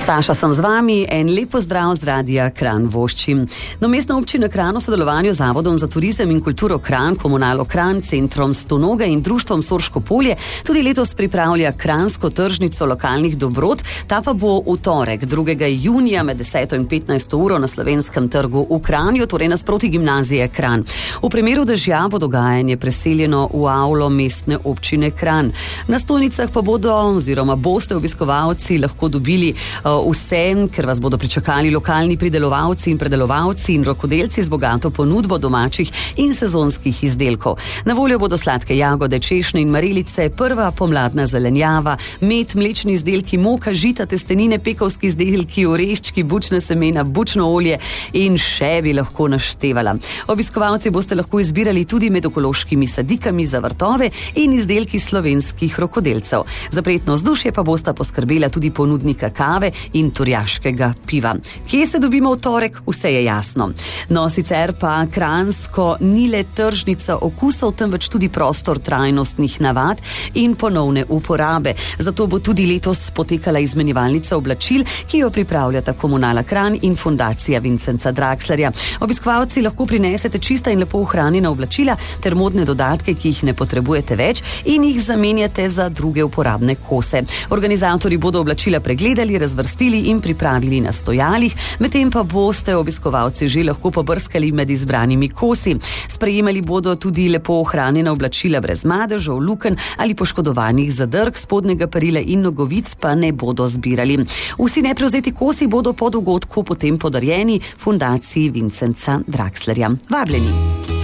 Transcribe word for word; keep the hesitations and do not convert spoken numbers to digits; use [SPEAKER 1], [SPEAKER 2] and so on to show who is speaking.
[SPEAKER 1] Saša sem z vami, en lep pozdrav z radia Kranj voščim. No, Mestna občina Kranj v sodelovanju z Zavodom za turizem in kulturo Kranj, Komunalo Kranj, Centrom Stonoga in Društvom Sorško polje tudi letos pripravlja kranjsko tržnico lokalnih dobrot. Ta pa bo v torek, drugega junija med deseto in petnajsto uro na Slovenskem trgu v Kranju, torej nasproti gimnazije Kranj. V primeru dežja bo dogajanje preseljeno v avlo Mestne občine Kranj. Na stojnicah pa bodo oziroma boste obiskovalci lahko dobili uh, vse, ker vas bodo pričakali lokalni pridelovalci in predelovalci in rokodelci z bogato ponudbo domačih in sezonskih izdelkov. Na voljo bodo sladke jagode, češnje in marelice, prva pomladna zelenjava, med, mlečni izdelki, moka, žita, testenine, pekovski izdelki, oreščki, bučna semena, bučno olje in še bi lahko naštevala. Obiskovalci boste lahko izbirali tudi med ekološkimi sadikami za vrtove in izdelki slovenskih rokodelcev. Za prijetno vzdušje pa bosta poskrbela tudi ponudnika kave in turjaškega piva. Kje se dobimo v torek? Vse je jasno. No, sicer pa kranjsko ni le tržnica okusov, temveč tudi prostor trajnostnih navad in ponovne uporabe. Zato bo tudi letos potekala izmenjevalnica oblačil, ki jo pripravljata Komunala Kranj in Fundacija Vincenca Draxlerja. Obiskovalci lahko prinesete čista in lepo ohranjena oblačila ter modne dodatke, ki jih ne potrebujete več in jih zamenjate za druge uporabne kose. Organizatorji bodo oblačila pregledali, razvrstili in pripravili na stojalih, medtem pa boste obiskovalci že lahko pobrskali med izbranimi kosi. Sprejemali bodo tudi lepo ohranjena oblačila brez madežev, lukenj ali poškodovanih zadrg, spodnjega perila in nogovic pa ne bodo zbirali. Vsi neprevzeti kosi bodo po dogodku potem podarjeni Fundaciji Vincenca Draxlerja. Vabljeni!